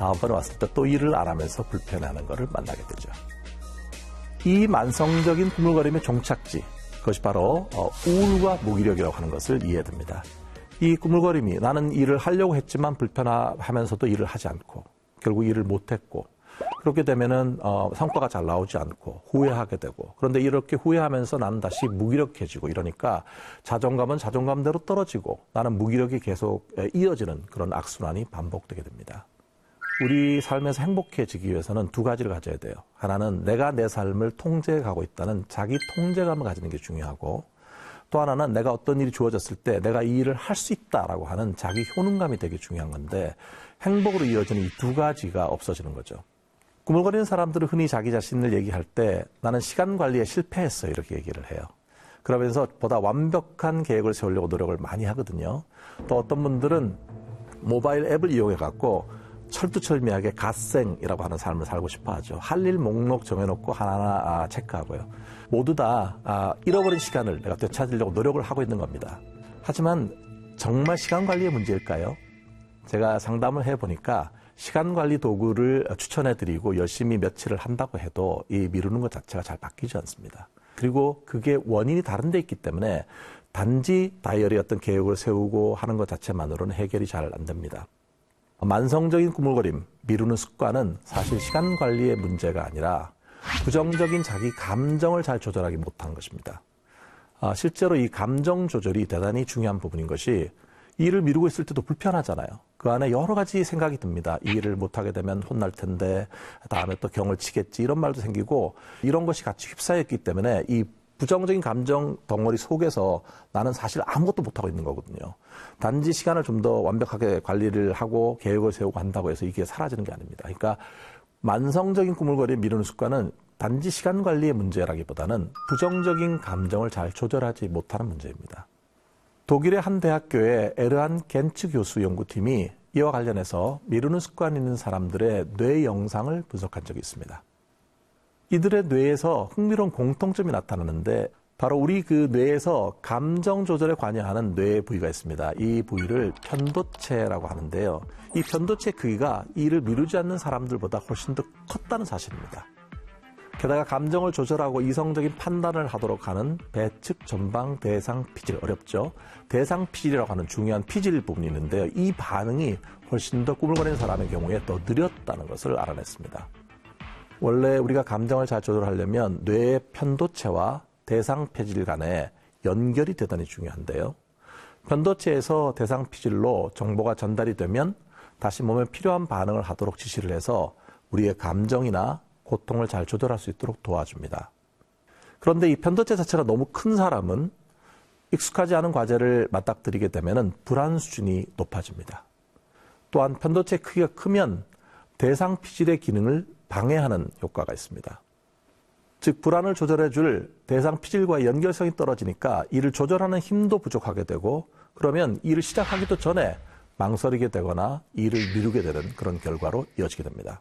다음번에 왔을 때 또 일을 안 하면서 불편해하는 것을 만나게 되죠. 이 만성적인 꾸물거림의 종착지, 그것이 바로 우울과 무기력이라고 하는 것을 이해해야 됩니다. 이 꾸물거림이 나는 일을 하려고 했지만 불편하면서도 일을 하지 않고 결국 일을 못했고 그렇게 되면은 성과가 잘 나오지 않고 후회하게 되고 그런데 이렇게 후회하면서 나는 다시 무기력해지고 이러니까 자존감은 자존감대로 떨어지고 나는 무기력이 계속 이어지는 그런 악순환이 반복되게 됩니다. 우리 삶에서 행복해지기 위해서는 두 가지를 가져야 돼요. 하나는 내가 내 삶을 통제하고 있다는 자기 통제감을 가지는 게 중요하고 또 하나는 내가 어떤 일이 주어졌을 때 내가 이 일을 할 수 있다라고 하는 자기 효능감이 되게 중요한 건데 행복으로 이어지는 이 두 가지가 없어지는 거죠. 꾸물거리는 사람들은 흔히 자기 자신을 얘기할 때 나는 시간 관리에 실패했어 이렇게 얘기를 해요. 그러면서 보다 완벽한 계획을 세우려고 노력을 많이 하거든요. 또 어떤 분들은 모바일 앱을 이용해 갖고 철두철미하게 갓생이라고 하는 삶을 살고 싶어 하죠. 할 일 목록 정해놓고 하나하나 체크하고요. 모두 다 잃어버린 시간을 내가 되찾으려고 노력을 하고 있는 겁니다. 하지만 정말 시간 관리의 문제일까요? 제가 상담을 해보니까 시간 관리 도구를 추천해드리고 열심히 며칠을 한다고 해도 이 미루는 것 자체가 잘 바뀌지 않습니다. 그리고 그게 원인이 다른 데 있기 때문에 단지 다이어리 어떤 계획을 세우고 하는 것 자체만으로는 해결이 잘 안 됩니다. 만성적인 꾸물거림, 미루는 습관은 사실 시간 관리의 문제가 아니라 부정적인 자기 감정을 잘 조절하기 못한 것입니다. 실제로 이 감정 조절이 대단히 중요한 부분인 것이 일을 미루고 있을 때도 불편하잖아요. 그 안에 여러 가지 생각이 듭니다. 이 일을 못하게 되면 혼날 텐데 다음에 또 경을 치겠지 이런 말도 생기고 이런 것이 같이 휩싸였기 때문에 이 부정적인 감정 덩어리 속에서 나는 사실 아무것도 못하고 있는 거거든요. 단지 시간을 좀 더 완벽하게 관리를 하고 계획을 세우고 한다고 해서 이게 사라지는 게 아닙니다. 그러니까 만성적인 꾸물거림 미루는 습관은 단지 시간 관리의 문제라기보다는 부정적인 감정을 잘 조절하지 못하는 문제입니다. 독일의 한 대학교의 에르한 겐츠 교수 연구팀이 이와 관련해서 미루는 습관이 있는 사람들의 뇌 영상을 분석한 적이 있습니다. 이들의 뇌에서 흥미로운 공통점이 나타나는데 바로 우리 그 뇌에서 감정 조절에 관여하는 뇌의 부위가 있습니다. 이 부위를 편도체라고 하는데요. 이 편도체 크기가 이를 미루지 않는 사람들보다 훨씬 더 컸다는 사실입니다. 게다가 감정을 조절하고 이성적인 판단을 하도록 하는 배측 전방 대상 피질, 어렵죠? 대상 피질이라고 하는 중요한 피질 부분이 있는데요. 이 반응이 훨씬 더 꾸물거리는 사람의 경우에 더 느렸다는 것을 알아냈습니다. 원래 우리가 감정을 잘 조절하려면 뇌의 편도체와 대상 피질 간에 연결이 대단히 중요한데요. 편도체에서 대상 피질로 정보가 전달이 되면 다시 몸에 필요한 반응을 하도록 지시를 해서 우리의 감정이나 고통을 잘 조절할 수 있도록 도와줍니다. 그런데 이 편도체 자체가 너무 큰 사람은 익숙하지 않은 과제를 맞닥뜨리게 되면 불안 수준이 높아집니다. 또한 편도체 크기가 크면 대상 피질의 기능을 방해하는 효과가 있습니다. 즉 불안을 조절해줄 대상 피질과의 연결성이 떨어지니까 이를 조절하는 힘도 부족하게 되고 그러면 일을 시작하기도 전에 망설이게 되거나 일을 미루게 되는 그런 결과로 이어지게 됩니다.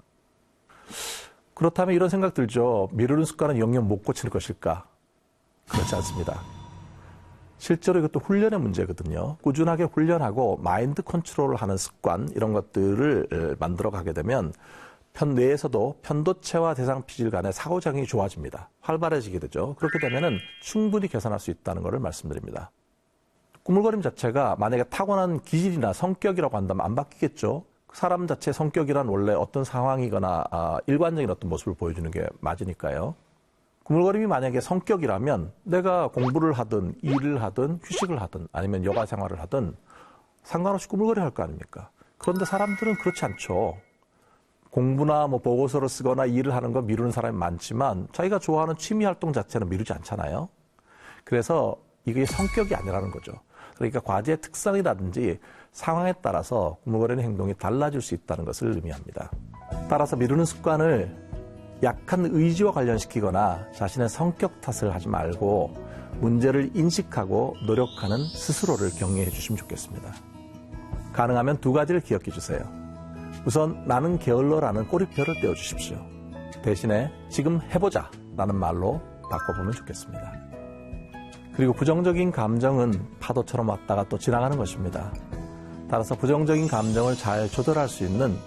그렇다면 이런 생각 들죠. 미루는 습관은 영영 못 고칠 것일까? 그렇지 않습니다. 실제로 이것도 훈련의 문제거든요. 꾸준하게 훈련하고 마인드 컨트롤을 하는 습관 이런 것들을 만들어 가게 되면 뇌에서도 편도체와 대상 피질 간의 상호작용이 좋아집니다. 활발해지게 되죠. 그렇게 되면은 충분히 개선할 수 있다는 것을 말씀드립니다. 꾸물거림 자체가 만약에 타고난 기질이나 성격이라고 한다면 안 바뀌겠죠. 사람 자체 성격이란 원래 어떤 상황이거나 일관적인 어떤 모습을 보여주는 게 맞으니까요. 꾸물거림이 만약에 성격이라면 내가 공부를 하든 일을 하든 휴식을 하든 아니면 여가 생활을 하든 상관없이 꾸물거리 할 거 아닙니까? 그런데 사람들은 그렇지 않죠. 공부나 보고서를 쓰거나 일을 하는 거 미루는 사람이 많지만 자기가 좋아하는 취미 활동 자체는 미루지 않잖아요. 그래서 이게 성격이 아니라는 거죠. 그러니까 과제의 특성이라든지 상황에 따라서 꾸물거리는 행동이 달라질 수 있다는 것을 의미합니다. 따라서 미루는 습관을 약한 의지와 관련시키거나 자신의 성격 탓을 하지 말고 문제를 인식하고 노력하는 스스로를 격려해 주시면 좋겠습니다. 가능하면 두 가지를 기억해 주세요. 우선 나는 게을러라는 꼬리표를 떼어주십시오. 대신에 지금 해보자 라는 말로 바꿔보면 좋겠습니다. 그리고 부정적인 감정은 파도처럼 왔다가 또 지나가는 것입니다. 따라서 부정적인 감정을 잘 조절할 수 있는